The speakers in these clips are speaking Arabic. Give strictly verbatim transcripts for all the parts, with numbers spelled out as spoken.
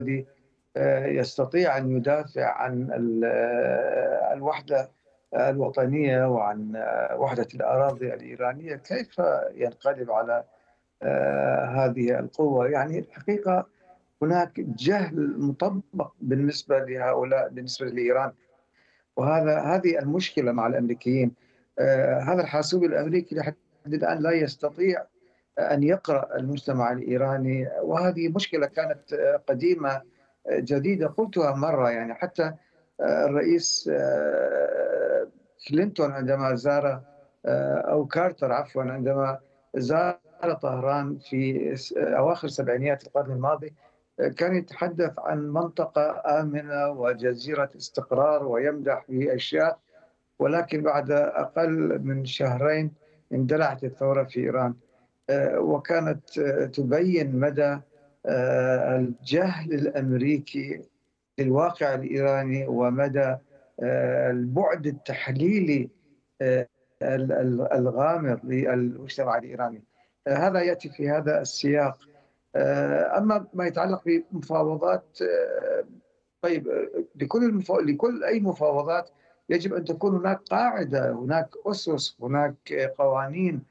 الذي آه، يستطيع أن يدافع عن ال- آه، الوحدة الوطنية وعن آه، وحدة الأراضي الإيرانية، كيف ينقلب على آه، هذه القوة؟ يعني الحقيقة هناك جهل مطبق بالنسبة لهؤلاء، بالنسبة لإيران، وهذا هذه المشكلة مع الأمريكيين. آه، هذا الحاسوب الأمريكي لحد الآن لا يستطيع أن يقرأ المجتمع الإيراني، وهذه مشكلة كانت آه، قديمة آه، جديدة. قلتها مرة، يعني حتى آه، الرئيس آه، كلينتون عندما زار آه، أو كارتر عفوا عندما زار طهران في س- أواخر سبعينيات القرن الماضي، آه، كان يتحدث عن منطقة آمنة وجزيرة استقرار ويمدح في أشياء، ولكن بعد أقل من شهرين اندلعت الثورة في إيران. آه، وكانت آه، تبين مدى آه، الجهل الأمريكي للواقع الإيراني، ومدى آه، البعد التحليلي آه، ال- ال- الغامض للمجتمع الإيراني. آه، هذا يأتي في هذا السياق. آه، أما ما يتعلق بمفاوضات، آه، طيب، آه، لكل المفا... لكل أي مفاوضات يجب أن تكون هناك قاعدة، هناك أسس، هناك قوانين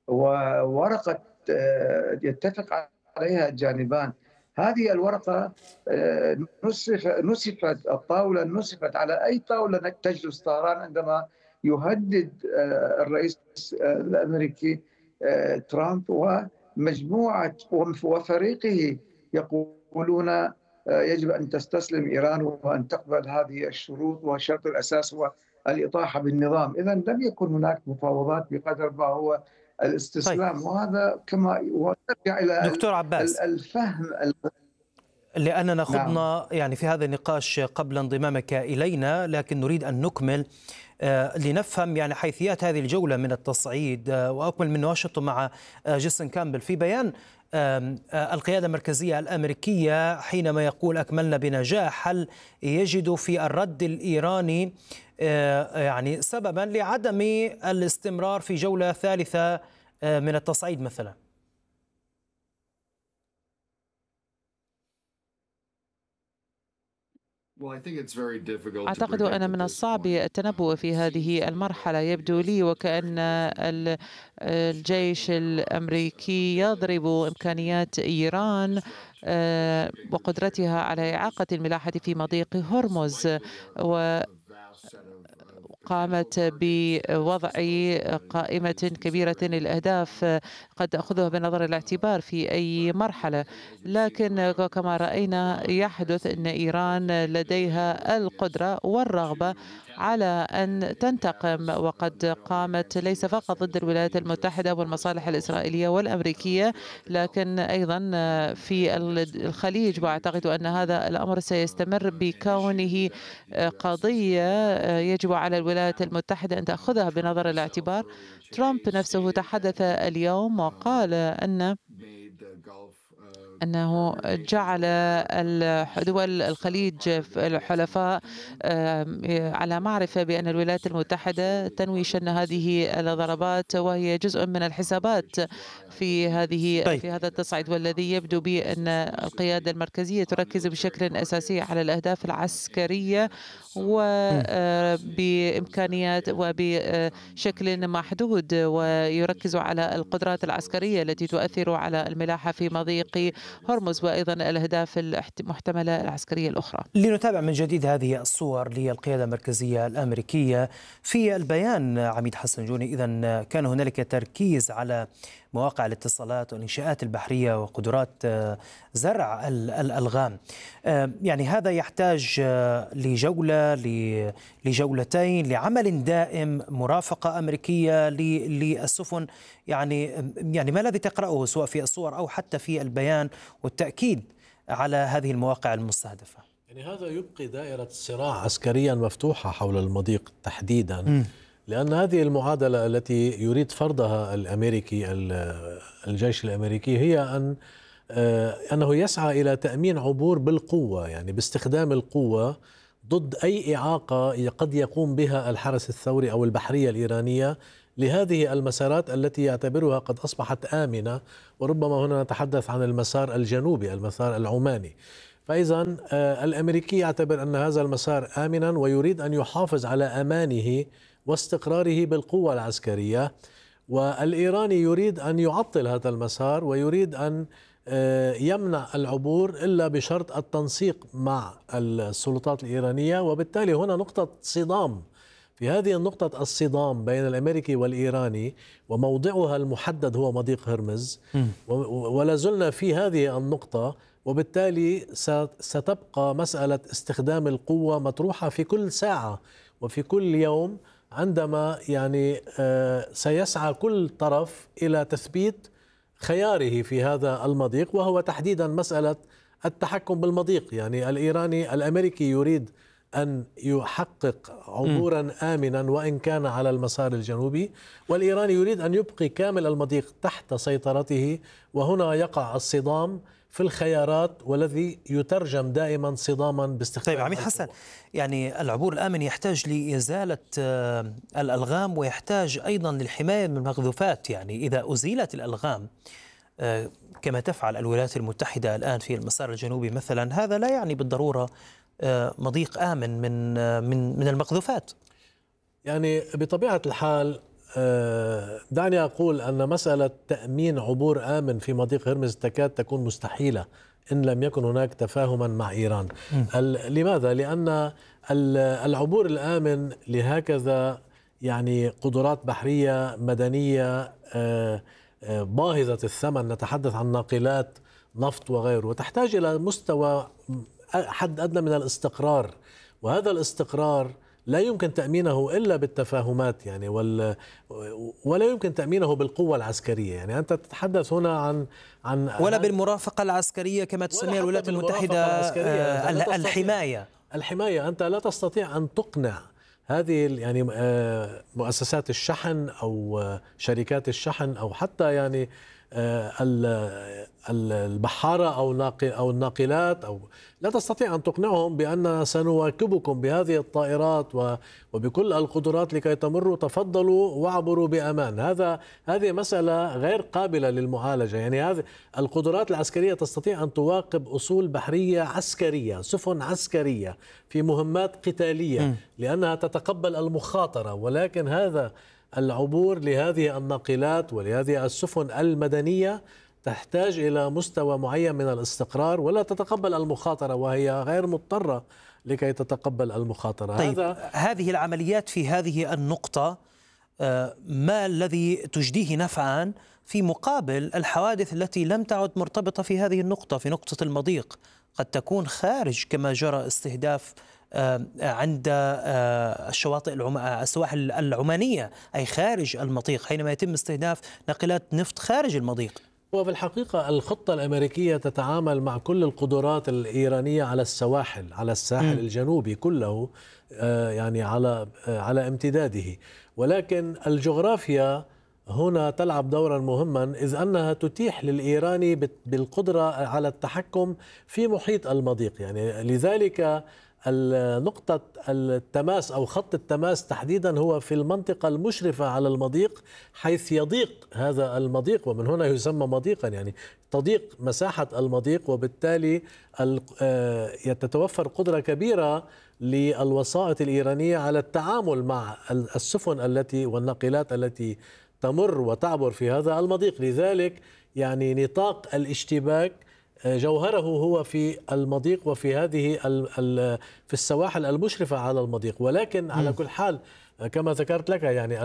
وورقة آه، يتفق عليها الجانبان. هذه الورقة آه، نسف نسفت الطاولة نسفت على أي طاولة تجلس طهران عندما يهدد آه، الرئيس آه، الأمريكي آه، ترامب ومجموعة وفريقه يقولون آه، يجب أن تستسلم إيران وأن تقبل هذه الشروط، والشرط الأساس هو الإطاحة بالنظام. إذا لم يكن هناك مفاوضات بقدر ما هو طيب الاستسلام، وهذا كما يرجع إلى ال- دكتور ال- عباس، الفهم ال- لأننا نعم. خضنا يعني في هذا النقاش قبل انضمامك إلينا، لكن نريد أن نكمل آه، لنفهم يعني حيثيات هذه الجولة من التصعيد. آه، وأكمل من واشنطن مع آه، جيسون كامبل في بيان آم، آه، القيادة المركزية الأمريكية حينما يقول أكملنا بنجاح، هل يجد في الرد الإيراني آه، يعني سببا لعدم الاستمرار في جولة ثالثة آه، من التصعيد مثلا؟ أعتقد أن من الصعب التنبؤ في هذه المرحلة. يبدو لي وكأن ال- الجيش الأمريكي يضرب إمكانيات إيران آه، وقدرتها على إعاقة الملاحة في مضيق هرمز، و قامت بوضع قائمة كبيرة للأهداف قد تأخذها بنظر الاعتبار في أي مرحلة. لكن كما رأينا يحدث أن إيران لديها القدرة والرغبة على أن تنتقم، وقد قامت ليس فقط ضد الولايات المتحدة والمصالح الإسرائيلية والأمريكية، لكن أيضا في الخليج. وأعتقد أن هذا الأمر سيستمر بكونه قضية يجب على الولايات المتحدة أن تأخذها بنظر الاعتبار. ترامب نفسه تحدث اليوم وقال أن أنه جعل دول الخليج الحلفاء على معرفة بأن الولايات المتحدة تنوي شن هذه الضربات، وهي جزء من الحسابات في هذه طيب في هذا التصعيد. والذي يبدو بي أن القيادة المركزية تركز بشكل أساسي على الأهداف العسكرية وبإمكانيات وبشكل محدود، ويركز على القدرات العسكرية التي تؤثر على الملاحة في مضيق هرمز، وأيضا الأهداف المحتملة العسكرية الأخرى. لنتابع من جديد هذه الصور للقيادة المركزية الأمريكية في البيان. عميد حسن جوني، إذن كان هنالك تركيز على مواقع الاتصالات والإنشاءات البحرية وقدرات زرع الألغام. يعني هذا يحتاج لجولة، لجولتين، لعمل دائم، مرافقة أمريكية للسفن. يعني يعني ما الذي تقرأه سواء في الصور أو حتى في البيان والتأكيد على هذه المواقع المستهدفة؟ يعني هذا يبقي دائرة صراع عسكريا مفتوحة حول المضيق تحديدا، م. لأن هذه المعادلة التي يريد فرضها الأمريكي الجيش الأمريكي هي أن أنه يسعى إلى تأمين عبور بالقوة، يعني باستخدام القوة ضد أي إعاقة قد يقوم بها الحرس الثوري أو البحرية الإيرانية لهذه المسارات التي يعتبرها قد أصبحت آمنة. وربما هنا نتحدث عن المسار الجنوبي، المسار العماني. فإذا الأمريكي يعتبر أن هذا المسار آمنا ويريد أن يحافظ على أمانه واستقراره بالقوة العسكرية، والإيراني يريد أن يعطل هذا المسار ويريد أن يمنع العبور إلا بشرط التنسيق مع السلطات الإيرانية. وبالتالي هنا نقطة صدام. في هذه النقطة الصدام بين الأمريكي والإيراني وموضعها المحدد هو مضيق هرمز، ولا زلنا في هذه النقطة، وبالتالي ستبقى مسألة استخدام القوة مطروحة في كل ساعة وفي كل يوم، عندما يعني سيسعى كل طرف إلى تثبيت خياره في هذا المضيق، وهو تحديدا مسألة التحكم بالمضيق. يعني الإيراني الأمريكي يريد أن يحقق عبورا آمنا وإن كان على المسار الجنوبي، والإيراني يريد أن يبقي كامل المضيق تحت سيطرته، وهنا يقع الصدام في الخيارات والذي يترجم دائما صداما باستخدام. طيب عميد حسن، يعني العبور الآمن يحتاج لإزالة الألغام ويحتاج أيضا للحماية من المقذوفات. يعني إذا أزيلت الألغام كما تفعل الولايات المتحدة الآن في المسار الجنوبي مثلا، هذا لا يعني بالضرورة مضيق آمن من من من المقذوفات. يعني بطبيعة الحال دعني أقول أن مسألة تأمين عبور آمن في مضيق هرمز تكاد تكون مستحيلة إن لم يكن هناك تفاهما مع إيران. لماذا؟ لأن العبور الآمن لهكذا يعني قدرات بحرية مدنية باهظة الثمن، نتحدث عن ناقلات نفط وغيره، وتحتاج إلى مستوى حد أدنى من الاستقرار، وهذا الاستقرار لا يمكن تأمينه إلا بالتفاهمات يعني وال ولا يمكن تأمينه بالقوة العسكرية. يعني أنت تتحدث هنا عن عن ولا بالمرافقة العسكرية كما تسميها الولايات المتحدة الحماية. الحماية أنت لا تستطيع أن تقنع هذه يعني مؤسسات الشحن أو شركات الشحن أو حتى يعني البحارة أو أو الناقلات، أو لا تستطيع أن تقنعهم بأن سنواكبكم بهذه الطائرات وبكل القدرات لكي تمروا، تفضلوا واعبروا بأمان. هذا هذه مسألة غير قابلة للمعالجة. يعني هذه القدرات العسكرية تستطيع أن تواكب أصول بحرية عسكرية، سفن عسكرية في مهمات قتالية لأنها تتقبل المخاطرة، ولكن هذا العبور لهذه الناقلات ولهذه السفن المدنية تحتاج إلى مستوى معين من الاستقرار ولا تتقبل المخاطرة، وهي غير مضطرة لكي تتقبل المخاطرة. طيب هذا هذه العمليات في هذه النقطة ما الذي تجديه نفعا في مقابل الحوادث التي لم تعد مرتبطة في هذه النقطة، في نقطة المضيق قد تكون خارج، كما جرى استهداف عند الشواطئ السواحل العمانية أي خارج المضيق، حينما يتم استهداف ناقلات نفط خارج المضيق. وفي الحقيقة الخطة الأمريكية تتعامل مع كل القدرات الإيرانية على السواحل، على الساحل م. الجنوبي كله، يعني على على امتداده، ولكن الجغرافيا هنا تلعب دورا مهما، إذ أنها تتيح للإيراني بالقدرة على التحكم في محيط المضيق. يعني لذلك نقطة التماس أو خط التماس تحديدا هو في المنطقة المشرفة على المضيق، حيث يضيق هذا المضيق، ومن هنا يسمى مضيقا، يعني تضيق مساحة المضيق، وبالتالي تتوفر قدرة كبيرة للوسائط الإيرانية على التعامل مع السفن التي والناقلات التي تمر وتعبر في هذا المضيق. لذلك يعني نطاق الاشتباك جوهره هو في المضيق وفي هذه في السواحل المشرفة على المضيق. ولكن على كل حال كما ذكرت لك يعني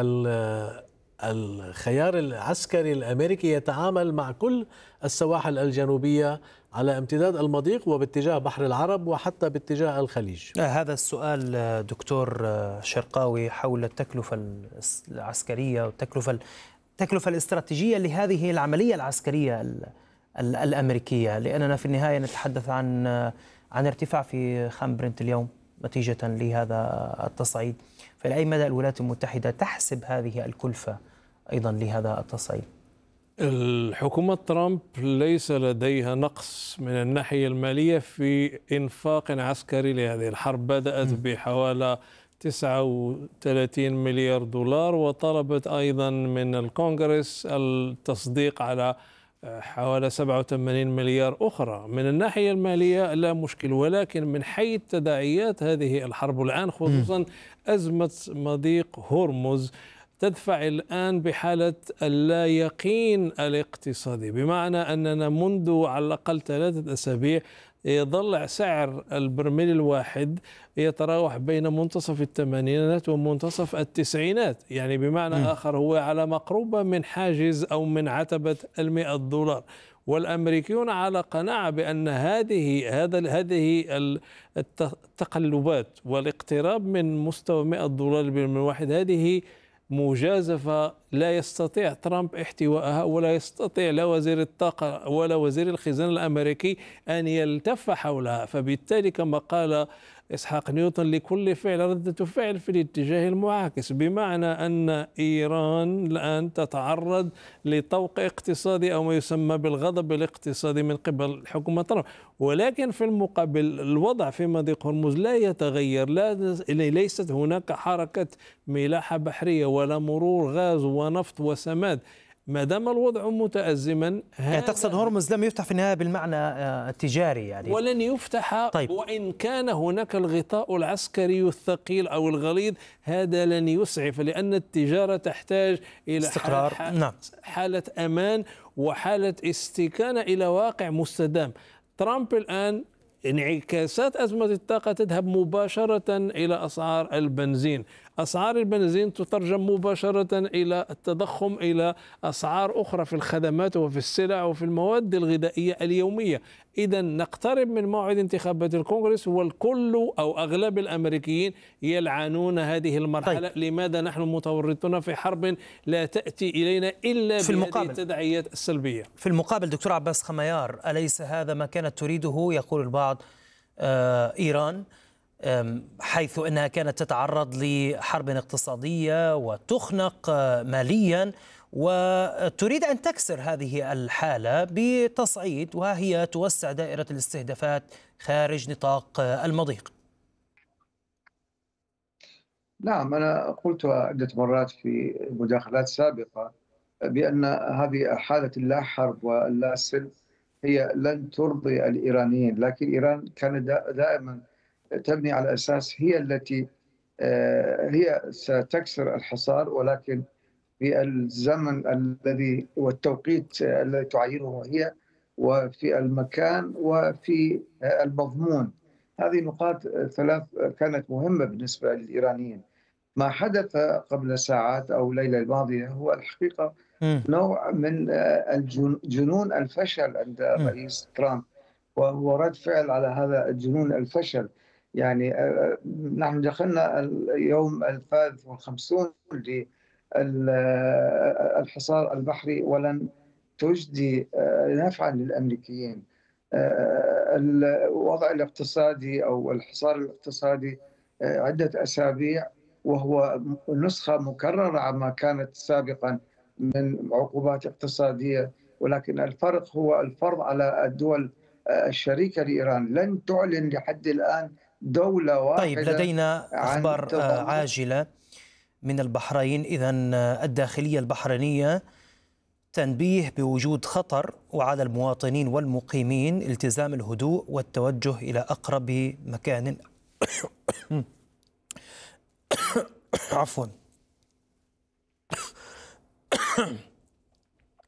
الخيار العسكري الأمريكي يتعامل مع كل السواحل الجنوبية على امتداد المضيق وباتجاه بحر العرب وحتى باتجاه الخليج. هذا السؤال دكتور شرقاوي حول التكلفة العسكرية والتكلفة التكلفة الاستراتيجية لهذه العملية العسكرية الأمريكية، لأننا في النهاية نتحدث عن عن ارتفاع في خام برنت اليوم نتيجة لهذا التصعيد. فإلى أي مدى الولايات المتحدة تحسب هذه الكلفة أيضا لهذا التصعيد؟ الحكومة ترامب ليس لديها نقص من الناحية المالية في إنفاق عسكري لهذه الحرب. بدأت بحوالي تسعة وثلاثين مليار دولار، وطلبت أيضا من الكونغرس التصديق على حوالي سبعة وثمانين مليار أخرى. من الناحية المالية لا مشكل، ولكن من حيث تداعيات هذه الحرب الآن خصوصا أزمة مضيق هرمز تدفع الآن بحالة اللا يقين الاقتصادي، بمعنى أننا منذ على الأقل ثلاثة أسابيع يظل سعر البرميل الواحد يتراوح بين منتصف الثمانينات ومنتصف التسعينات، يعني بمعنى م. آخر هو على مقربة من حاجز أو من عتبة المئة دولار. والأمريكيون على قناعة بأن هذه هذا هذه التقلبات والاقتراب من مستوى مئة دولار بالبرميل الواحد هذه مجازفة لا يستطيع ترامب احتوائها، ولا يستطيع لا وزير الطاقة ولا وزير الخزانة الأمريكي أن يلتف حولها. فبالتالي كما قال إسحاق نيوتن لكل فعل ردة فعل في الاتجاه المعاكس، بمعنى أن إيران الآن تتعرض لطوق اقتصادي أو ما يسمى بالغضب الاقتصادي من قبل حكومة ترامب. ولكن في المقابل الوضع في مضيق هرمز لا يتغير، لا ليست هناك حركة ملاحة بحرية ولا مرور غاز ونفط وسماد. ما دام الوضع متأزما، يعني تقصد هرمز لم يفتح في النهاية بالمعنى التجاري يعني، ولن يفتح. طيب. وإن كان هناك الغطاء العسكري الثقيل أو الغليظ هذا لن يسعف، لأن التجارة تحتاج إلى استقرار. حالة, نعم. حالة أمان وحالة استكانة إلى واقع مستدام. ترامب الآن انعكاسات أزمة الطاقة تذهب مباشرة إلى أسعار البنزين، أسعار البنزين تترجم مباشرة إلى التضخم، إلى أسعار أخرى في الخدمات وفي السلع وفي المواد الغذائية اليومية. إذا نقترب من موعد انتخابات الكونغرس، والكل أو أغلب الأمريكيين يلعنون هذه المرحلة. طيب. لماذا نحن متورطون في حرب لا تأتي إلينا إلا بهذه التداعيات السلبية؟ في المقابل دكتور عباس خميار، أليس هذا ما كانت تريده يقول البعض آه إيران، حيث أنها كانت تتعرض لحرب اقتصادية وتخنق ماليا، وتريد أن تكسر هذه الحالة بتصعيد، وهي توسع دائرة الاستهدافات خارج نطاق المضيق؟ نعم، أنا قلت عدة مرات في مداخلات سابقة بأن هذه حالة اللا حرب واللا سلم هي لن ترضي الإيرانيين، لكن إيران كانت دائما تبني على أساس هي التي هي ستكسر الحصار، ولكن في الزمن الذي والتوقيت الذي تعينه هي، وفي المكان وفي المضمون. هذه نقاط ثلاث كانت مهمة بالنسبة للإيرانيين. ما حدث قبل ساعات أو الليلة الماضية هو الحقيقة م. نوع من الجنون الفشل عند الرئيس ترامب، وهو رد فعل على هذا الجنون الفشل. يعني نحن دخلنا اليوم الثالث والخمسون للحصار البحري ولن تجدي نفعا للأمريكيين. الوضع الاقتصادي أو الحصار الاقتصادي عدة أسابيع، وهو نسخة مكررة عما كانت سابقا من عقوبات اقتصادية، ولكن الفرق هو الفرض على الدول الشريكة لإيران. لن تعلن لحد الآن دولة واحدة. طيب، لدينا أخبار عاجلة من البحرين. إذن الداخلية البحرينية تنبيه بوجود خطر، وعلى المواطنين والمقيمين التزام الهدوء والتوجه إلى أقرب مكان عفوا